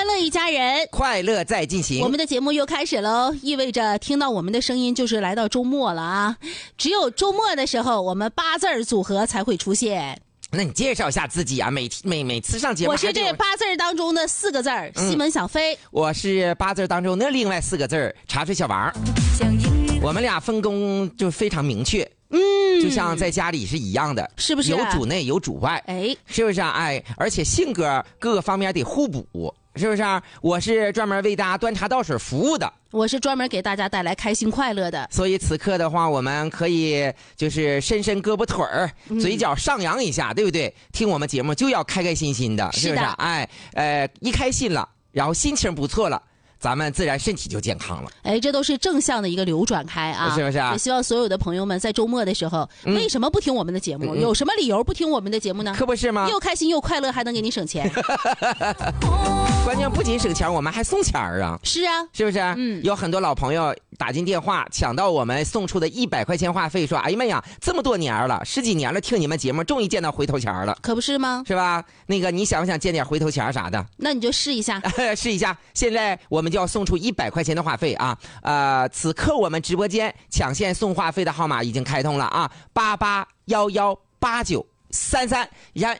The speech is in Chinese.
欢乐一家人， 快乐在进行。 我们的节目又开始喽，意味着听到我们的声音就是来到周末了啊！只有周末的时候，我们8字组合才会出现。 那你介绍一下自己啊，每次上节目。 我是这8字当中的4个字西门小飞。 我是8字当中的另外4个字茶水小王。我们俩分工就非常明确。就像在家里是一样的， 是不是？ 有主内有主外， 哎， 是不是啊？哎，而且性格各个方面得互补，是不是啊？我是专门为大家端茶倒水服务的， 我是专门给大家带来开心快乐的。 所以此刻的话，我们可以就是伸伸胳膊腿儿，嘴角上扬一下，对不对？听我们节目就要开开心心的，是不是？哎，一开心了，然后心情不错了，咱们自然身体就健康了。 哎，这都是正向的一个流转开啊， 是不是啊？ 也希望所有的朋友们在周末的时候，为什么不听我们的节目？有什么理由不听我们的节目呢？ 可不是吗？ 又开心又快乐，还能给你省钱。 关键不仅省钱，我们还送钱啊！ 是啊， 是不是？有很多老朋友打进电话抢到我们送出的100块钱话费，说：“哎呀妈呀，这么多年了，10几年了，听你们节目，终于见到回头钱了。” 可不是吗？ 是吧？那个你想不想见点回头钱啥的？ 那你就试一下， 试一下。现在我们就要送出100块钱的话费啊！此刻我们直播间抢线送话费的号码已经开通了啊，88118933，